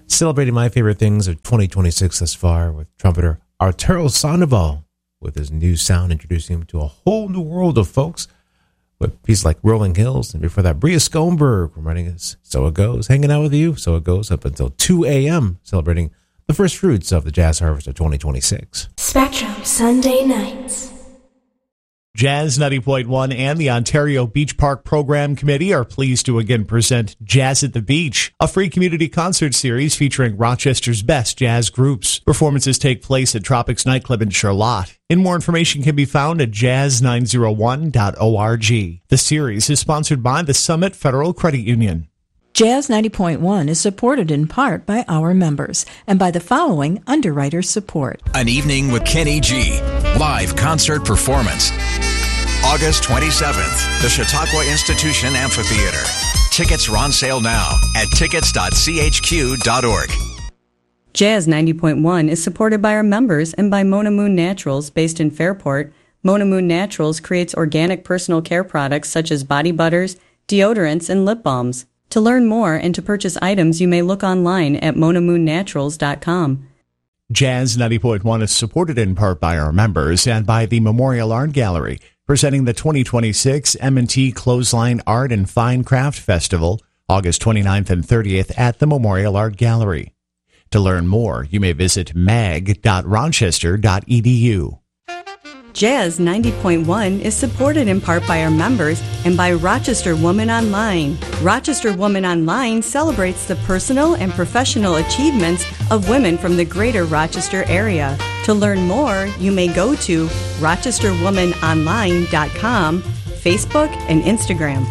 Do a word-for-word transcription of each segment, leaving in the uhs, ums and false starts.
Celebrating my favorite things of twenty twenty-six thus far with trumpeter Arturo Sandoval with his new sound, introducing him to a whole new world of folks with pieces like Rolling Hills. And before that, Bria Skomberg reminding us So It Goes, hanging out with you. So It Goes up until two a.m., celebrating the first fruits of the jazz harvest of twenty twenty-six. Spectrum Sunday Nights. Jazz ninety point one and the Ontario Beach Park Program Committee are pleased to again present Jazz at the Beach, a free community concert series featuring Rochester's best jazz groups. Performances take place at Tropics Nightclub in Charlotte. And more information can be found at jazz nine oh one dot org. The series is sponsored by the Summit Federal Credit Union. Jazz ninety point one is supported in part by our members and by the following underwriter support. An Evening with Kenny G. Live concert performance. August twenty-seventh, the Chautauqua Institution Amphitheater. Tickets are on sale now at tickets dot c h q dot org. Jazz ninety point one is supported by our members and by Mona Moon Naturals based in Fairport. Mona Moon Naturals creates organic personal care products such as body butters, deodorants, and lip balms. To learn more and to purchase items, you may look online at mona moon naturals dot com. Jazz ninety point one is supported in part by our members and by the Memorial Art Gallery, presenting the twenty twenty-six M and T Clothesline Art and Fine Craft Festival, August twenty-ninth and thirtieth at the Memorial Art Gallery. To learn more, you may visit mag dot rochester dot e d u. Jazz ninety point one is supported in part by our members and by Rochester Woman Online. Rochester Woman Online celebrates the personal and professional achievements of women from the greater Rochester area. To learn more, you may go to rochester woman online dot com, Facebook, and Instagram.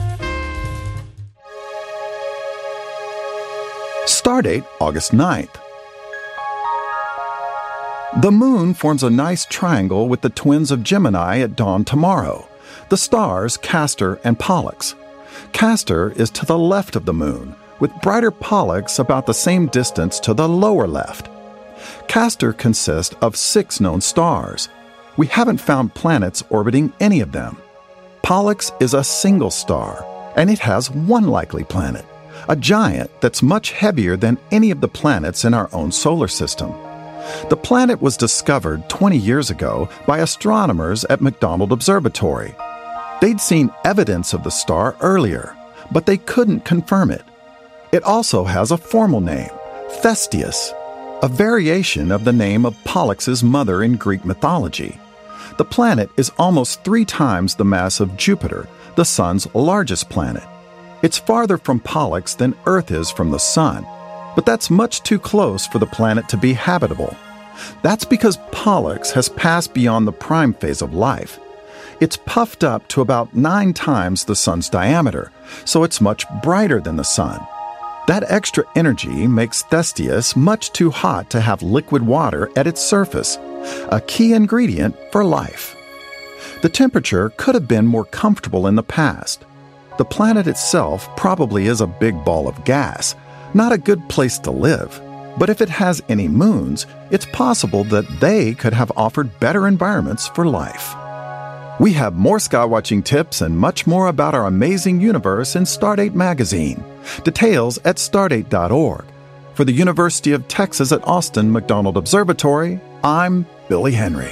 Stardate August ninth. The moon forms a nice triangle with the twins of Gemini at dawn tomorrow, the stars Castor and Pollux. Castor is to the left of the moon, with brighter Pollux about the same distance to the lower left. Castor consists of six known stars. We haven't found planets orbiting any of them. Pollux is a single star, and it has one likely planet, a giant that's much heavier than any of the planets in our own solar system. The planet was discovered twenty years ago by astronomers at McDonald Observatory. They'd seen evidence of the star earlier, but they couldn't confirm it. It also has a formal name, Thestius, a variation of the name of Pollux's mother in Greek mythology. The planet is almost three times the mass of Jupiter, the Sun's largest planet. It's farther from Pollux than Earth is from the Sun, but that's much too close for the planet to be habitable. That's because Pollux has passed beyond the prime phase of life. It's puffed up to about nine times the Sun's diameter, so it's much brighter than the Sun. That extra energy makes Thestius much too hot to have liquid water at its surface, a key ingredient for life. The temperature could have been more comfortable in the past. The planet itself probably is a big ball of gas, not a good place to live. But if it has any moons, it's possible that they could have offered better environments for life. We have more skywatching tips and much more about our amazing universe in Stardate magazine. Details at stardate dot org. For the University of Texas at Austin McDonald Observatory, I'm Billy Henry.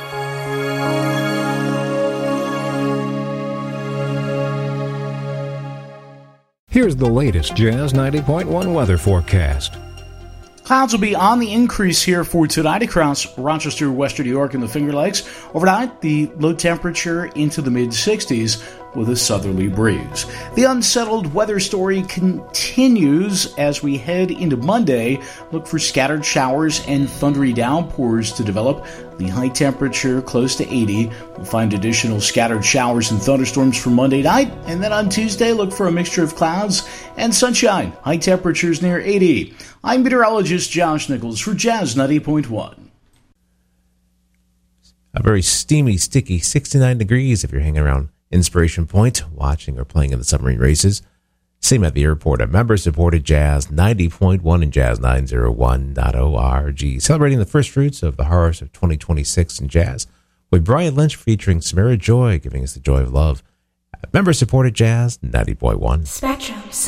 Here's the latest Jazz ninety point one weather forecast. Clouds will be on the increase here for tonight across Rochester, Western New York, and the Finger Lakes. Overnight, the low temperature into the mid sixties with a southerly breeze. The unsettled weather story continues as we head into Monday. Look for scattered showers and thundery downpours to develop. The high temperature close to eighty. We'll find additional scattered showers and thunderstorms for Monday night. And then on Tuesday, look for a mixture of clouds and sunshine. High temperatures near eighty. I'm meteorologist Josh Nichols for Jazz ninety point one. A very steamy, sticky sixty-nine degrees if you're hanging around Inspiration Point, watching or playing in the submarine races. Same at the airport at member-supported Jazz ninety point one and jazz nine oh one dot org. Celebrating the first fruits of the harvest of twenty twenty-six in jazz, with Brian Lynch featuring Samara Joy, giving us the joy of love. At member-supported Jazz ninety point one. Spectrum.